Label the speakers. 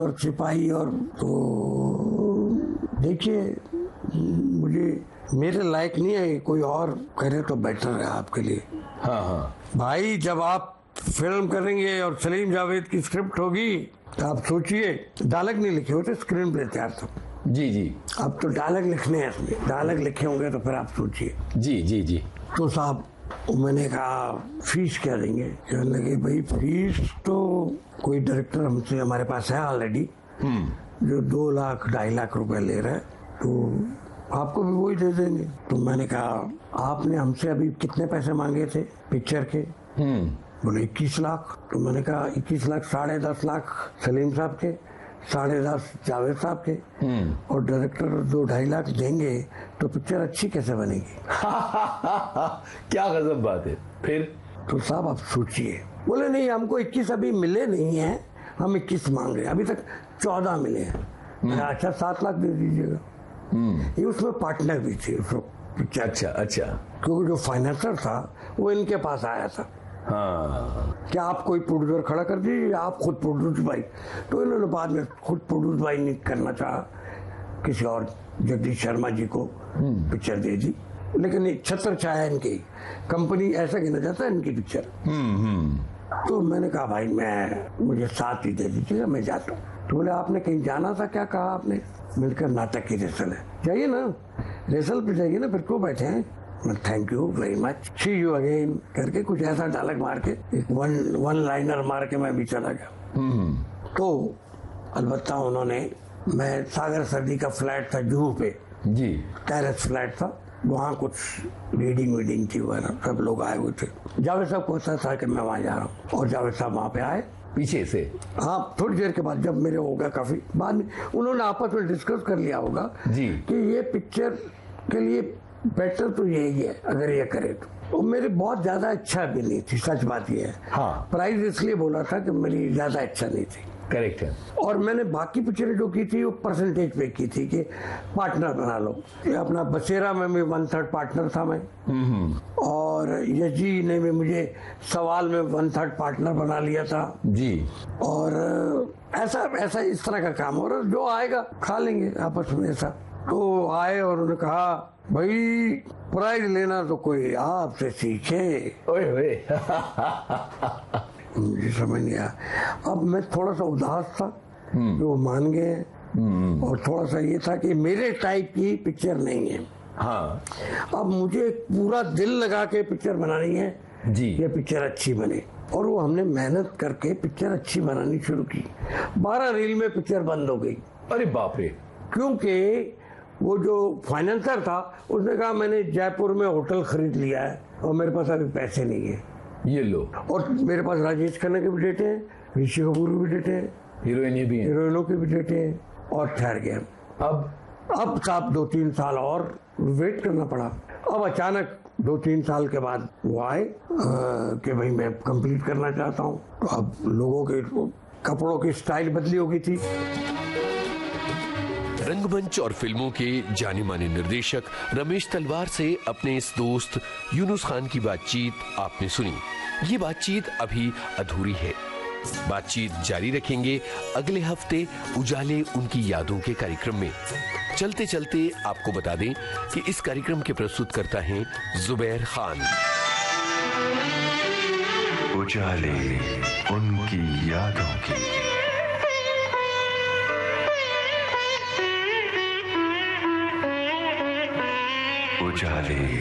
Speaker 1: और सिपाही और तो देखिए मुझे मेरे लायक नहीं है, कोई और करे तो बेटर है आपके लिए।
Speaker 2: हाँ हाँ
Speaker 1: भाई जब आप फिल्म करेंगे और सलीम जावेद की स्क्रिप्ट होगी तो आप सोचिए, डायलॉग नहीं लिखे होते, स्क्रीन प्ले तैयार था।
Speaker 2: जी जी
Speaker 1: अब तो डायलॉग लिखने हैं, इसमें डायलॉग लिखे होंगे तो फिर आप सोचिए।
Speaker 2: जी जी जी
Speaker 1: तो साहब मैंने कहा फीस क्या देंगे? कहने लगे भाई फीस तो कोई डायरेक्टर हमसे हमारे पास है ऑलरेडी जो 2 लाख 2.5 लाख रुपए ले रहा है, तो आपको भी वही दे देंगे। तो मैंने कहा आपने हमसे अभी कितने पैसे मांगे थे पिक्चर के? बोले 21 लाख। तो मैंने कहा 21 लाख 10.5 लाख सलीम साहब के, 10.5 जावेद साहब के, और डायरेक्टर 2-2.5 लाख देंगे तो पिक्चर अच्छी कैसे बनेगी?
Speaker 2: क्या गजब बात है। फिर
Speaker 1: तो साहब आप सोचिए। बोले नहीं हमको 21 अभी मिले नहीं है, हम 21 मांग रहे हैं, अभी तक 14 मिले हैं। अच्छा 7 लाख दे दीजिएगा। ये उसमें पार्टनर भी थे उस पिक्चर।
Speaker 2: अच्छा अच्छा
Speaker 1: क्योंकि जो फाइनेंसर था वो इनके पास आया था।
Speaker 2: हाँ
Speaker 1: क्या आप कोई प्रोड्यूसर खड़ा कर दीजिए, आप खुद प्रोड्यूस भाई। तो इन्होंने बाद में खुद प्रोड्यूस भाई नहीं करना चाहा, किसी और जगदीश शर्मा जी को पिक्चर दे दी। लेकिन एक छत्र छाया इनकी कंपनी ऐसा कहना चाहता है इनकी पिक्चर। तो मैंने कहा भाई मुझे 7 ही दे दीजिएगा, मैं जाता हूँ। तो बोले आपने कहीं जाना था? क्या कहा आपने? मिलकर नाटक की रिहर्सल है, जाइए ना रिहर्सल पे जाइए ना, फिर क्यों बैठे हैं? Thank you very much, C you again करके कुछ ऐसा डायलॉग मार के एक वन लाइनर मार के मैं भी चला गया। तो अलबत्ता उन्होंने, मैं सागर सर्दी का फ्लैट था जुहू पे
Speaker 2: जी,
Speaker 1: टेरेस फ्लैट था, वहाँ कुछ रीडिंग थी वगैरह, सब लोग आए हुए थे। जावेद साहब को पता था कि मैं वहाँ जा रहा हूँ और जावेद साहब वहाँ पे आए
Speaker 2: पीछे से।
Speaker 1: हाँ थोड़ी देर के बाद, जब मेरे हो गया काफी बाद में, उन्होंने आपस में डिस्कस कर लिया होगा
Speaker 2: जी
Speaker 1: कि ये पिक्चर के लिए बेटर तो यही है अगर ये करे तो। मेरी बहुत ज्यादा इच्छा भी नहीं थी, सच बात ये है।
Speaker 2: हाँ
Speaker 1: प्राइस इसलिए बोला था कि मेरी ज्यादा इच्छा नहीं थी।
Speaker 2: करेक्ट है।
Speaker 1: और मैंने बाकी पिक्चरें जो की थी वो परसेंटेज पे की थी कि पार्टनर बना लो। ये अपना बसेरा में भी 1/3 पार्टनर था मैं, और यजी ने भी मुझे सवाल में 1/3 पार्टनर बना लिया था
Speaker 2: जी।
Speaker 1: और ऐसा इस तरह का काम, और जो आएगा खा लेंगे आपस में ऐसा। तो आए और उन्होंने कहा भाई प्राइज लेना तो कोई आपसे सीखे।
Speaker 2: ओए ओए
Speaker 1: मुझे समझ नहीं आया। अब मैं थोड़ा सा उदास था कि वो मान गए, और थोड़ा सा ये था कि मेरे टाइप की पिक्चर नहीं है।
Speaker 2: हाँ
Speaker 1: अब मुझे पूरा दिल लगा के पिक्चर बनानी है
Speaker 2: जी,
Speaker 1: ये पिक्चर अच्छी बने। और वो हमने मेहनत करके पिक्चर अच्छी बनानी शुरू की। 12 रील में पिक्चर बंद हो गई।
Speaker 2: अरे बाप रे।
Speaker 1: क्योंकि वो जो फाइनेंसर था उसने कहा मैंने जयपुर में होटल खरीद लिया है और मेरे पास अभी पैसे नहीं है,
Speaker 2: ये लो।
Speaker 1: और मेरे पास राजेश खन्ना के भी डेटे हैं, ऋषि कपूर के भी डेटे हैं,
Speaker 2: हीरोइन भी हैं,
Speaker 1: हीरोइनों के भी डेटे हैं, और ठहर गया। अब साहब 2-3 साल और वेट करना पड़ा। अब अचानक 2-3 साल के बाद वो आए कि भाई मैं कंप्लीट करना चाहता हूँ। तो अब लोगों के कपड़ों की स्टाइल बदली हो गई थी।
Speaker 3: रंगमंच और फिल्मों के जाने माने निर्देशक रमेश तलवार से अपने इस दोस्त यूनुस खान की बातचीत आपने सुनी। ये बातचीत अभी अधूरी है, बातचीत जारी रखेंगे अगले हफ्ते उजाले उनकी यादों के कार्यक्रम में। चलते चलते आपको बता दें कि इस कार्यक्रम के प्रस्तुतकर्ता हैं जुबैर खान।
Speaker 4: उजाले उनकी यादों की। उजाले।